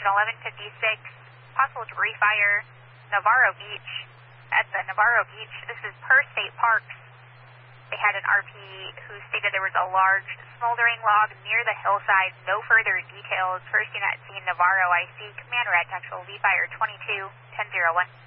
1156, possible debris fire, Navarro Beach. At the Navarro Beach, this is per State Parks. They had an RP who stated there was a large smoldering log near the hillside. No further details. First unit at scene, Navarro IC, Command Red, actual V-Fire 22, 1001.